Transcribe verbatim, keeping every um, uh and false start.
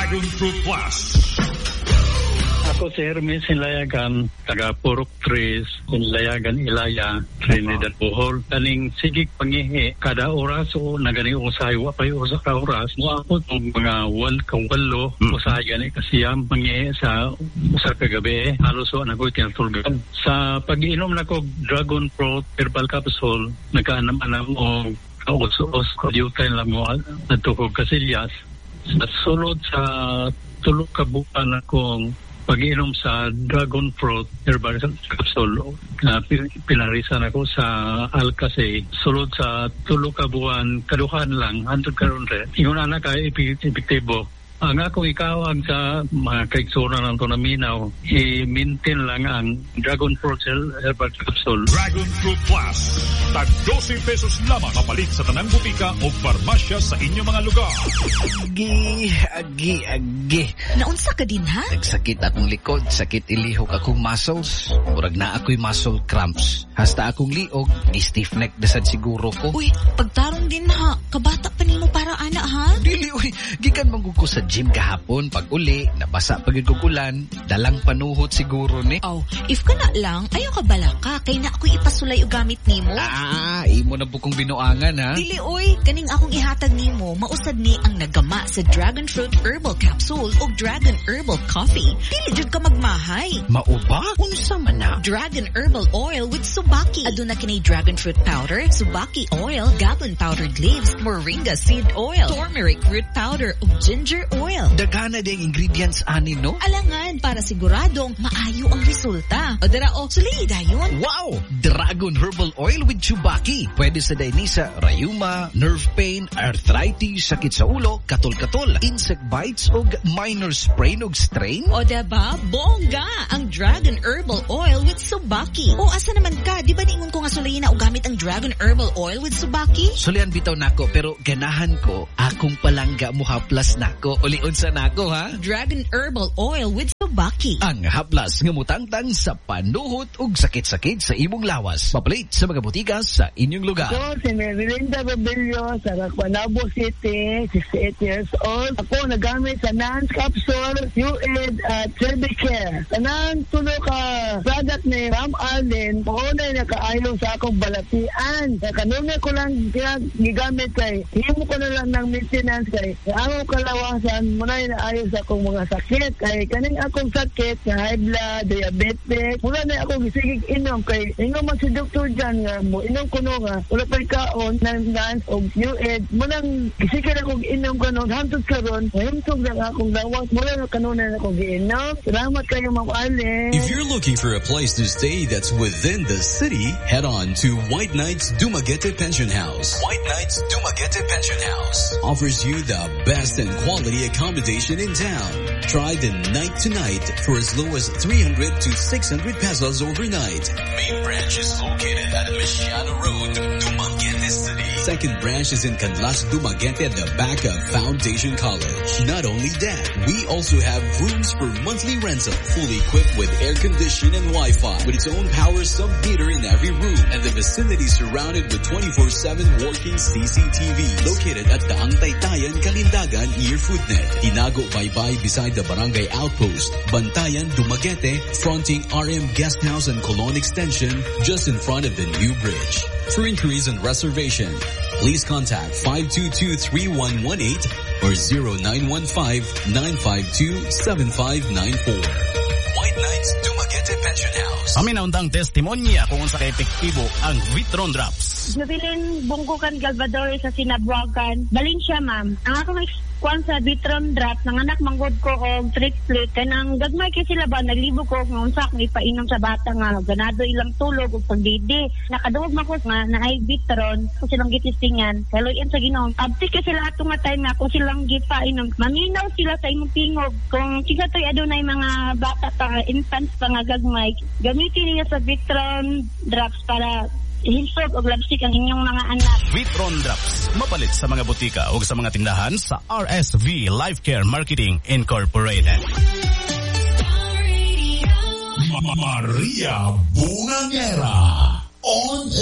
Dragon Fruit Plus. Ako si Hermes Sinlayagan, taga Purok Tres, Sinlayagan Ilaya, Trinidad Bohol. Kaning sigig pangihi, kada oras o nagani usay, wapay usa ka oras. Mo ako itong mga wal kawalo, mm. usay gani kasiyam pangihi sa usa ka gabi. Halos o nako'y tinatulgan. Sa pag-inom na ko Dragon Fruit Herbal Capsule, nagkaanam-anam o kaus-us, kadyutay lang mo natukog kasilyas. Sa sulod sa tulog kabukan akong pag-inom sa Dragon Fruit Herbal Capsule na uh, pinarisan ako sa Alcase. Sulod sa tulo ka buwan, kaduhan lang, hantod karon rin. Ingon na ka, epektibo. Ang akong ikawag sa mga kaiksura ng tunaminaw, i-maintain lang ang Dragon Fruit Herbal Capsule. Dragon Fruit Plus. Tag twelve pesos lamang mapalit sa tanang butika o farmasya sa inyong mga lugar. Agi, agi, agi. Naunsa ka din, ha? Nagsakit akong likod, sakit ilihok akong muscles. Murag na ako'y muscle cramps. Hasta akong liog, stiff neck dasad siguro ko. Uy, pagtarong din, ha? Kabata pa nimo para ana, ha? Dili, uy. Gikan manggo ko sa gym kahapon. Pag uli, nabasa pagikukulan. Dalang panuhot siguro ni. Oh, if ka na lang, ayaw ka bala ka. Kay na ako'y ipasulay o gamit nimo. Ah, imo na bukong binuangan, ha? Dili, uy. Kaning akong ihatag nimo, mausad ni ang nagama sa Dragon Fruit Herbal Capsule o Dragon Herbal Coffee. Dili jud ka magmahay. Mauba? Unsa man na? Dragon Herbal Oil with Subaki. Aduna kini Dragon Fruit Powder, Subaki Oil, Goblin Powdered Leaves, Moringa Seed Oil, Turmeric Root Powder o Ginger Oil. Dagana ding ingredients ani, no? Alangan para siguradong maayo ang resulta. O dara o, sulihi dayon. Wow! Dragon Herbal Oil with Chubaki. Pwede sa dainisa, rayuma, nerve pain, arthritis, sakit sa ulo, katol-katol, insect bites o minor sprain o strain. O diba? Bongga! Ang Dragon Herbal Oil with Subaki. O asa naman ka? Di ba niingon ko nga sulihin na o gamit ang Dragon Herbal Oil with Subaki? Sulihan bitaw nako, pero ganahan ko, akong palangga mo haplas nako. Ulion sa nako, ha? Dragon Herbal Oil with Subaki. Ang haplas nga mutangtang sa panuhot ug sakit-sakit sa imong lawas. Papalit sa mga butika sa inyong lugar. Ako, si Merilinda Robilio sa Raquanabo City, sixty-eight years old. Ako nagamit sa Nance Capsule, U E D at Cervicare. Tanang tulo ka product ni Ram Arlen, paunay na kaayo sa akong balatian. Kanuna ko lang gigamit kay, himo ko na lang ng maintenance kay, ang kalawasan mo na inaayo sa akong mga sakit. Kay kaning akong sakit, na high blood, diabetic, mula na akong gisigig inom kay, inom man si doktor dyan nga mo, inom ko no nga, wala pa ikaon ng Nance o U E D, munang gisigig akong inom ka no, hantod ka ron, mahimtog lang akong lawas, mula na kanuna na akong giinom. Salamat kayo, Ma'am Allen. If you're looking for a place to stay that's within the city, head on to White Knights Dumaguete Pension House. White Knights Dumaguete Pension House offers you the best and quality accommodation in town. Try the night to night for as low as three hundred to six hundred pesos overnight. Main branch is located at Michiana Road, Dumaguete City. Second branch is in Canlas, Dumaguete at the back of Foundation College. Not only that, we also have rooms for monthly rental, fully equipped with air conditioning and Wi-Fi, with its own power sub-meter in every room, and the vicinity surrounded with twenty-four seven working C C T V. Located at the Taytayan, Kalindagan near Foodnet. Inago Baybay beside the Barangay Outpost. Bantayan, Dumaguete, fronting R M Guest House and Colon Extension, just in front of the new bridge. For inquiries and reservation, please contact five two two, three one one eight or zero nine one five, nine five two, seven five nine four. White Knights Dumaguete Pension House. Amin na undang testimonya kung sa epektibo ang Vitron Drops. Nabilin bungkukan Galvador sa Sinabuagan. Balin siya, ma'am. Ang akong kwan sa Vitron Drops, nanganak manggod ko og triplet. Kanang gagmay kay sila ba, naglibo ko kung unsak may painom sa bata nga. Ganado ilang tulog o pagdidi. Nakaduog man ko nga na ay Vitron kung silang gitistingan. Kaluyan sa Ginoo. Abti ka sila ato nga time na kung silang gipainom. Maminaw sila sa imong tingog. Kung siya to'y adunay mga bata pa, infants pa nga gagmay, gamitin niya sa Vitron Drops para hinsog o labsik ang inyong mga anak. Vitron Drops, mapalit sa mga butika o sa mga tindahan sa R S V Life Care Marketing Incorporated. Maria Bungangera on